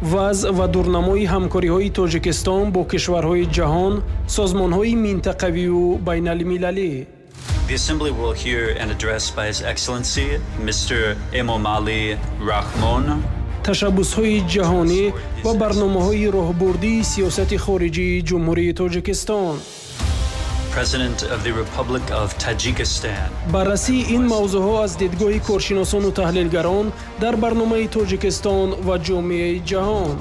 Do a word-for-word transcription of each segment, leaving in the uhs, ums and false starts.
вазъ ва дурнамои ҳамкориҳои Тоҷикистон бо кишварҳои ҷаҳон, созмонҳои минтақавию байналмилалӣ. The Assembly will hear an address by His Excellency, Mister Emomali Rahmon. Tashabbusҳои ҷаҳонӣ ва барномаҳои роҳбурдии сиёсати хориҷии Ҷумҳурии Тоҷикистон. President of the Republic of Tajikistan. баррасии ин мавзӯъҳо аз дидгоҳи коршиносону таҳлилгарон дар барномаи Тоҷикистон ва ҷомеаи ҷаҳон.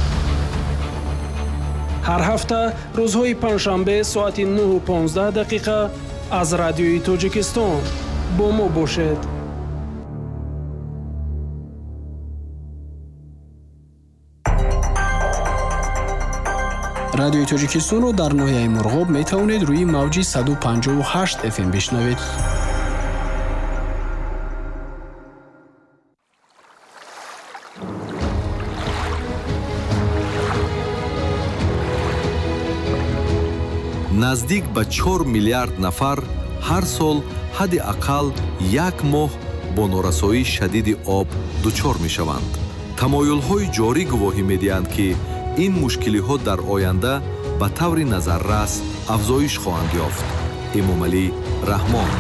ҳар ҳафта рӯзҳои панҷшанбе соати нӯҳу понздаҳ дақиқа аз радиои Тоҷикистон бо мо бошед. радиои Тоҷикистонро дар ноҳияи Мурғоб метавонед рӯи мавҷи саду панҷоҳу ҳашт эф эм бишнавед. наздик ба чор миллиард нафар ҳар сол ҳадди ақал як моҳ бо норасоии шадиди об дучор мешаванд. тамоюлҳои ҷорӣ гувоҳӣ медиҳанд ки ин мушкилиҳо дар оянда ба таври назаррас афзоиш хоҳанд ёфт. Эмомалӣ Раҳмон.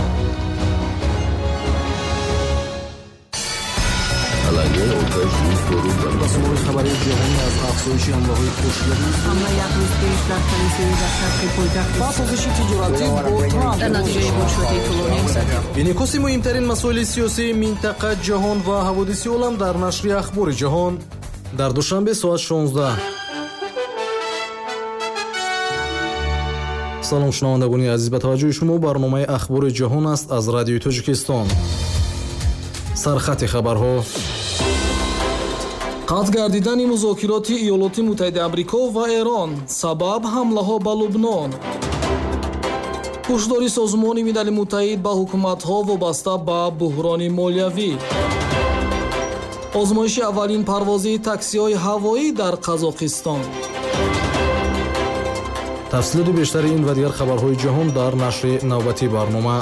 расмои хабари ҷаҳонӣ аз афзоиши ҳамлаҳои хушявӣ ҳамла як рӯз пеш дар калисои дар шарқи пойтахти ба созиши тиҷоратӣ бо Трамп дар натиҷаи бошоти тӯлонӣ инъикоси муҳимтарин масоили сиёсии минтақа, ҷаҳон ва ҳаводиси олам дар нашри ахбори ҷаҳон дар душанбе соат шонздаҳ. салом шунавандагони азиз, ба таваҷҷӯҳи шумо барномаи ахбори ҷаҳон аст аз радиои Тоҷикистон. сархати хабарҳо. қатъ гардидани музокироти Иёлоти Муттаҳидаи Амрико ва Эрон сабаб ҳамлаҳо ба Лубнон. ҳушдори Созмони Милали Муттаҳид ба ҳукуматҳо вобаста ба буҳрони молиявӣ. озмоиши аввалин парвози таксиҳои ҳавоӣ дар Қазоқистон. тафсилоти бештари ин ва дигар хабарҳои ҷаҳон дар нашри навбатии барнома.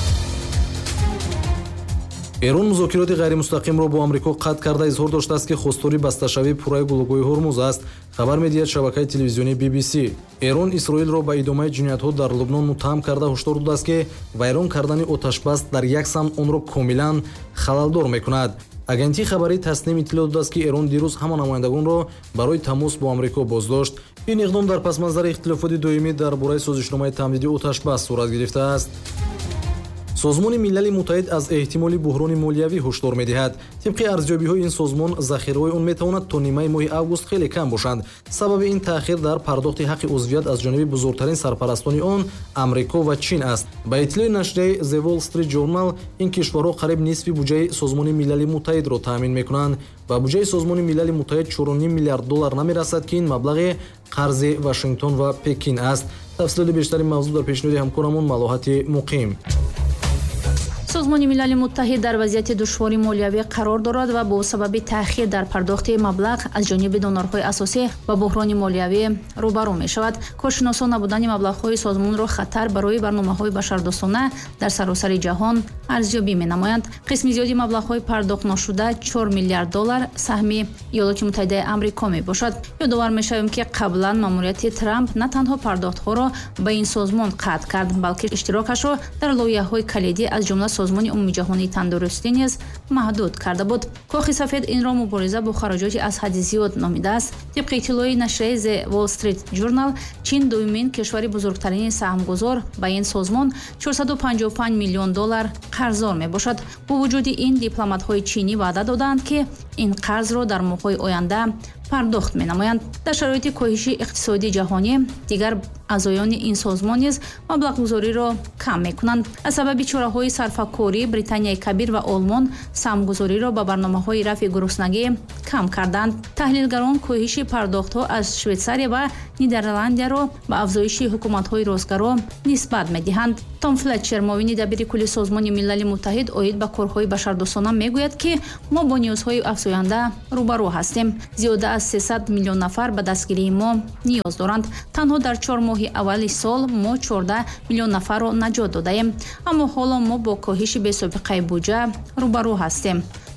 эрон музокироти ғайримустақимро бо амрико қатъ карда изҳор доштааст ки хостори басташавии пурраи гулӯгои Ҳормуз аст. хабар медиҳад шабакаи телевизионии би би си. эрон Исроилро ба идомаи ҷиноятҳо дар Лубнон муттаҳам карда ҳушдор додааст ки вайрон кардани оташбаст дар як самт онро комилан халалдор мекунад. агентии хабарии Тасним иттилоъ додааст ки Эрон дирӯз ҳама намояндагонро барои тамос бо Амрико боздошт. ин иқдом дар пасманзари ихтилофоти доимӣ дар бораи созишномаи тамдиди оташбаст сурат гирифтааст. созмони Милали Муттаҳид аз эҳтимоли буҳрони молиявӣ ҳушдор медиҳад. тибқи арзёбиҳои ин созмон захираҳои он метавонад то нимаи моҳи август хеле кам бошанд. сабаби ин таъхир дар пардохти ҳаққи узвият аз ҷониби бузургтарин сарпарастони он Амрико ва Чин аст. ба иттилои нашрияи The Wall Street Journal, ин кишварҳо қариб нисфи буҷаи созмони Милали Муттаҳидро таъмин мекунанд. ба буҷаи созмони Милали Муттаҳид чорум и ним миллиард доллар намерасад ки ин маблағи қарзи Вашингтон ва Пекин аст. тафсилоти бештари мавзӯъ дар пешниҳоди ҳамкорамон Малоҳати Муқим. созмони Милали Муттаҳид дар вазъияти душвори молиявӣ қарор дорад ва бо сабаби таъхир дар пардохти маблағ аз ҷониби донорҳои асосӣ ба буҳрони молиявӣ рӯбарӯ мешавад. коршиносон набудани маблағҳои созмонро хатар барои барномаҳои башардостона дар саросари ҷаҳон арзёбӣ менамоянд. қисми зиёди маблағҳои пардохтношуда чор миллиард доллар саҳми Иёлоти Муттаҳидаи Амрико мебошад. ёдовар мешавем ки қаблан маъмурияти Трамп на танҳо пардохтҳоро ба ин созмон қатъ кард, балки иштирокашро дар лоиҳаҳои калидӣ аз ҷумла созмони умумии ҷаҳонии тандурустӣ низ маҳдуд карда буд. Кохи сафед инро мубориза бо хароҷоти аз ҳадди зиёд номидааст. тибқи иттилои нашрияи The Wall Street Journal, Чин дуюмин кишвари бузургтарини саҳмгузор ба ин созмон чорсаду панҷоҳу панҷ миллион доллар қарзор мебошад. бо вуҷуди ин дипломатҳои чинӣ ваъда доданд ки ин қарзро дар моҳҳои оянда пардохт менамоянд. дар шароити коҳиши иқтисодии ҷаҳонӣ дигар аъзоёни ин созмон низ маблағгузориро кам мекунанд. аз сабаби чораҳои сарфакорӣ Британияи Кабир ва Олмон самгузориро ба барномаҳои рафъи гуруснагӣ кам карданд. таҳлилгарон коҳиши пардохтҳо аз Швейтсария ва Нидерландияро ба афзоиши ҳукуматҳои ростгаро нисбат медиҳанд. Том Флетчер, муовини дабири кулли созмони Милали Муттаҳид оид ба корҳои башардостона мегӯяд ки мо бо ниёзҳои афзоянда рӯбарӯ ҳастем. зиёда аз сесад миллион нафар ба дастгирии мо ниёз доранд. танҳо дар чор моҳи аввали сол мо чордаҳ миллион нафарро наҷот додаем, аммо ҳоло мо бо коҳиши бесобиқаи буҷа рӯбарӯ ҳастем.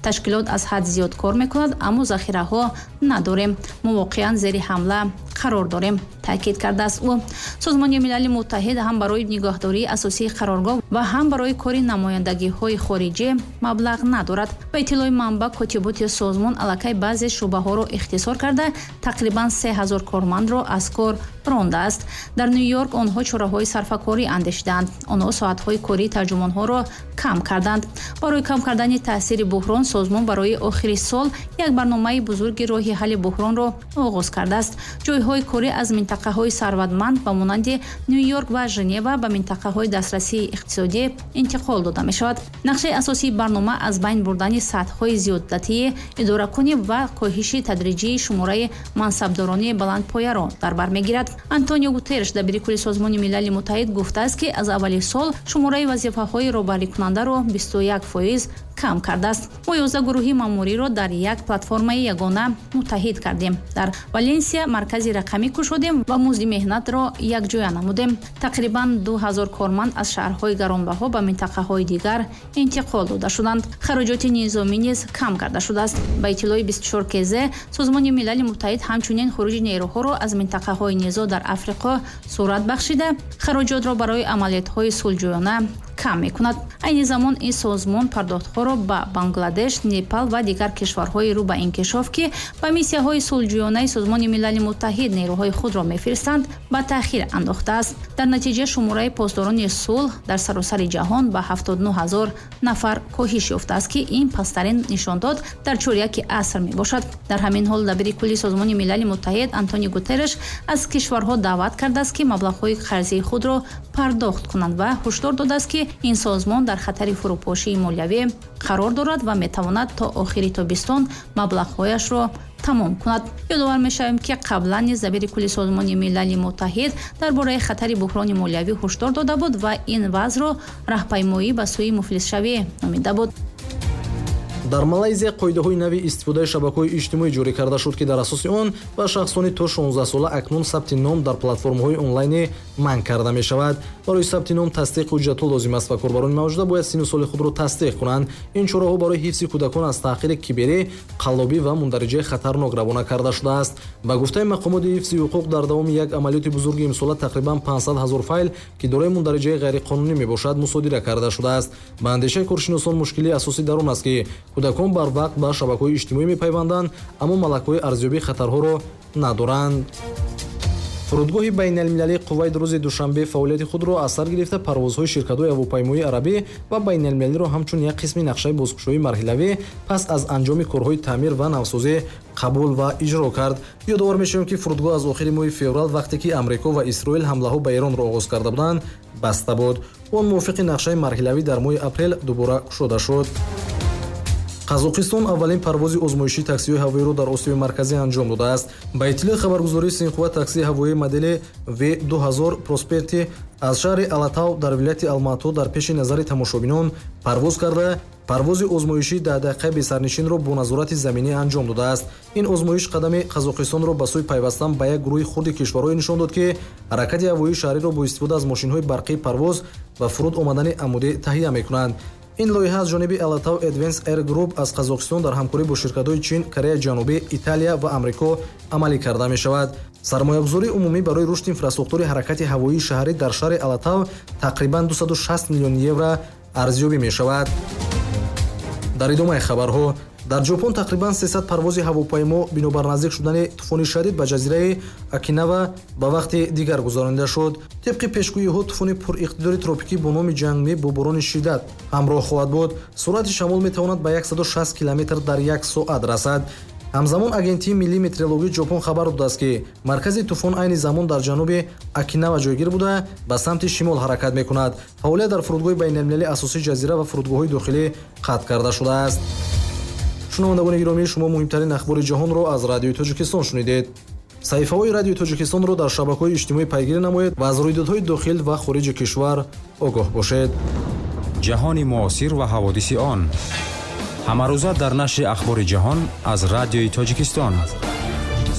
ташкилот аз ҳад зиёд кор мекунад, аммо захираҳо надорем. мо воқеан зери ҳамла қарор дорем, таъкид кардааст ӯ. Созмони милали муттаҳид ҳам барои нигоҳдории асосии қароргоҳ ва ҳам барои кори намояндагиҳои хориҷӣ маблағ надорад. Ба иттилои манбаъ, котиботи созмон аллакай баъзе шуъбаҳоро ихтисор карда тақрибан се ҳазор кормандро аз кор рондааст. Дар Нью-Йорк онҳо чораҳои сарфакорӣ андешидаанд. онҳо соатҳои кории тарҷумонҳоро кам карданд. Барои кам кардани таъсири буҳрон, созмон барои охири сол як барномаи бузурги роҳи ҳалли буҳронро оғоз кардааст. ҷойҳои корӣ аз минтақаҳои сарватманд ба монанди Нью-Йорк ва Женева ба минтақаҳои дастрасии иқтисодӣ интиқол дода мешавад. нақшаи асосии барнома аз байн бурдани сатҳҳои зиёдатии идоракунӣ ва коҳиши тадриҷии шумораи мансабдоронии баландпояро дар бар мегирад. Антонио Гутерреш, дабири кулли Созмони милали муттаҳид, гуфтааст, ки аз аввали сол шумораи вазифаҳои роҳбарикунандаро бисту як фоиз кам кардааст. мо ёздаҳ гурӯҳи маъмуриро дар як платформаи ягона муттаҳид кардем. Дар Валенсия маркази рақамӣ кушодем ва музди меҳнатро якҷоя намудем. тақрибан ду ҳазор корманд аз шаҳрҳои гаронбаҳо ба минтақаҳои дигар интиқол дода шуданд. хароҷоти низомӣ низ кам карда шудааст. Ба иттилои бисту чор кезе, Созмони милали муттаҳид ҳамчунин хуруҷи нерӯҳоро аз минтақаҳои низо дар Африқо сурат бахшида, хароҷотро барои амалиётҳои сулҳҷӯёна кам мекунад. айни замон ин созмон пардохтҳоро ба Бангладеш, Непал ва дигар кишварҳои рӯ ба инкишоф, ки ба миссияҳои сулҳҷӯёнаи Созмони милали муттаҳид нерӯҳои худро мефиристанд, ба таъхир андохтааст. дар натиҷа шумораи посдорони сулҳ дар саросари ҷаҳон ба ҳафтоду нӯ ҳазор нафар коҳиш ёфтааст, ки ин пасттарин нишондод дар чоряки аср мебошад. дар ҳамин ҳол дабири кулли Созмони милали муттаҳид Антонио Гутерреш аз кишварҳо даъват кардааст, ки маблағҳои қарзии худро пардохт кунанд ва ҳушдор додааст, ки ин созмон дар хатари фурӯпошии молиявӣ қарор дорад ва метавонад то охири тобистон маблағҳояшро тамом кунад. ёдовар мешавем, ки қаблан низ дабири кулли Созмони милали муттаҳид дар бораи хатари буҳрони молиявӣ ҳушдор дода буд ва ин вазъро раҳпаймоӣ ба сӯи муфлисшавӣ номида буд. дар Малайзия қоидаҳои нави истифодаи шабакаҳои иҷтимоӣ ҷорӣ карда шуд, ки дар асоси он ба шахсони то шонздаҳ сола акнун сабти ном дар платформаҳои онлайнӣ манъ карда мешавад. барои сабти ном тасдиқи ҳуҷҷатҳо лозим аст ва корбарони мавҷуда бояд сину соли худро тасдиқ кунанд. ин чораҳо барои ҳифзи кӯдакон аз таҳқири киберӣ, қаллобӣ ва мундариҷаи хатарнок равона карда шудааст. ба гуфтаи мақомоти ҳифзи ҳуқуқ, дар давоми як амалиёти бузурги имсола тақрибан панҷсад ҳазор файл, ки дорои мундариҷаи ғайриқонунӣ мебошад, мусодира карда шудааст. ба андешаи коршиносон, мушкилии асосӣ дар он аст, ки кӯдакон барвақт ба шабакаҳои иҷтимоӣ мепайванданд, аммо малакҳои арзёбии хатарҳоро надоранд. фурудгоҳи байналмилалии Қувайт рӯзи душанбе фаъолияти худро аз сар гирифта парвозҳои ширкатҳои ҳавопаймоии арабӣ ва байналмилалиро ҳамчун як қисми нақшаи бозкушоии марҳилавӣ пас аз анҷоми корҳои таъмир ва навсозӣ қабул ва иҷро кард. ёдовар мешавем, ки фурудгоҳ аз охири моҳи феврал, вақте ки Амрико ва Исроил ҳамлаҳо ба Эронро оғоз карда буданд, баста буд. он мувофиқи нақшаи марҳилавӣ дар моҳи апрел дубора кушода шуд. қазоқистон аввалин парвози озмоишии таксиҳои ҳавоиро дар Осиёи Марказӣ анҷом додааст. Ба иттилои хабаргузории Синхуа, таксии ҳавоии модели ви ду ҳазор Просперти аз шаҳри Алатау дар вилояти Алмату дар пеши назари тамошобинон парвоз карда, парвози озмоишии даҳ дақиқаи бесарнишинро бо назорати заминӣ анҷом додааст. ин озмоиш қадами Қазоқистонро ба сӯи пайвастан ба як гурӯҳи хурди кишварҳое нишон дод, ки ҳаракати ҳавоии шаҳриро бо истифода аз мошинҳои барқии парвоз ва фуруд омадани амудӣ таҳия мекунанд. ин лоиҳа аз ҷониби Alataw Advance Air Group аз Қазоқистон дар ҳамкорӣ бо ширкатҳои Чин, Кореяи Ҷанубӣ, Италия ва Амрико амалӣ карда мешавад. сармоягузории умумӣ барои рушди инфраструктураи ҳаракати ҳавоии шаҳрӣ дар шаҳри Alataw тақрибан дусаду шаст миллион евро арзёбӣ мешавад. дар идомаи хабарҳо, дар Ҷопон тақрибан сесад парвози ҳавопаймо бинобар наздик шудани тӯфони шадид ба ҷазираи Окинава ба вақти дигар гузаронида шуд. тибқи пешгӯиҳо, тӯфони пуриқтидори тропикӣ бо номи ҷангмӣ бо борони шиддат ҳамроҳ хоҳад буд. суръати шамол метавонад ба саду шаст километр дар як соат расад. ҳамзамон агентии миллии метеорологии Ҷопон хабар додааст, ки маркази тӯфон айни замон дар ҷануби Окинава ҷойгир буда, ба самти шимол ҳаракат мекунад. фаъолият дар фурудгоҳи байналмилалии асосии ҷазира ва фурудгоҳҳои дохилӣ қатъ карда шудааст. шунавандагони гиромӣ, шумо муҳимтарин ахбори ҷаҳонро аз Радиои Тоҷикистон шунидед. саҳифаҳои Радиои Тоҷикистонро дар шабакаҳои иҷтимоӣ пайгирӣ намоед ва аз рӯйдодҳои дохил ва хориҷи кишвар огоҳ бошед. ҷаҳони муосир ва ҳаводиси он ҳамарӯза дар нашри ахбори ҷаҳон аз Радиои Тоҷикистон.